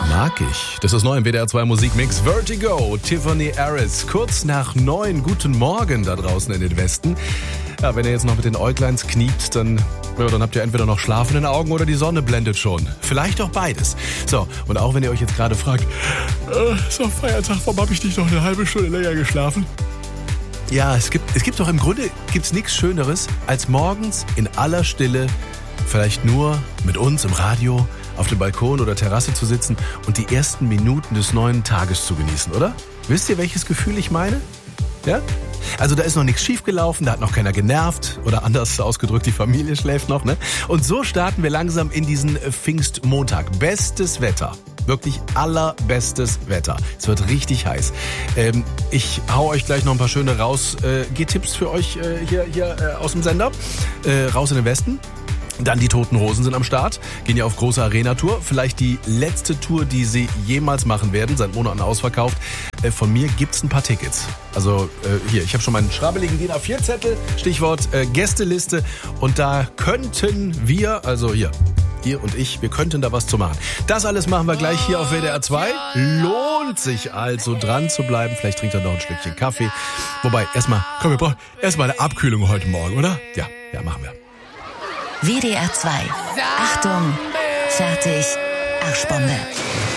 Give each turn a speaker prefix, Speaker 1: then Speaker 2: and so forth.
Speaker 1: Mag ich. Das ist neu im WDR 2 Musikmix. Vertigo, Tiffany Harris. Kurz nach 9. Guten Morgen da draußen in den Westen. Ja, wenn ihr jetzt noch mit den Äugleins kniet, dann habt ihr entweder noch Schlaf in den Augen oder die Sonne blendet schon. Vielleicht auch beides. So, und auch wenn ihr euch jetzt gerade fragt, ist doch Feiertag, warum habe ich nicht noch eine halbe Stunde länger geschlafen? Ja, es gibt doch im Grunde gibt's nichts Schöneres, als morgens in aller Stille, vielleicht nur mit uns im Radio, auf dem Balkon oder Terrasse zu sitzen und die ersten Minuten des neuen Tages zu genießen, oder? Wisst ihr, welches Gefühl ich meine? Ja? Also da ist noch nichts schiefgelaufen, da hat noch keiner genervt oder anders ausgedrückt, die Familie schläft noch, ne? Und so starten wir langsam in diesen Pfingstmontag. Bestes Wetter. Wirklich allerbestes Wetter. Es wird richtig heiß. Ich hau euch gleich noch ein paar schöne Raus-Tipps für euch hier aus dem Sender. Raus in den Westen. Dann die Toten Hosen sind am Start, gehen ja auf große Arena-Tour. Vielleicht die letzte Tour, die sie jemals machen werden, seit Monaten ausverkauft. Von mir gibt's ein paar Tickets. Also hier, ich habe schon meinen schrabbeligen DIN A4-Zettel, Stichwort Gästeliste. Und da könnten wir, also hier, ihr und ich, wir könnten da was zu machen. Das alles machen wir gleich hier auf WDR 2. Lohnt sich also dran zu bleiben. Vielleicht trinkt er noch ein Stückchen Kaffee. Wobei, wir brauchen erstmal eine Abkühlung heute Morgen, oder? Ja, machen wir.
Speaker 2: WDR 2. Achtung, fertig, Arschbombe.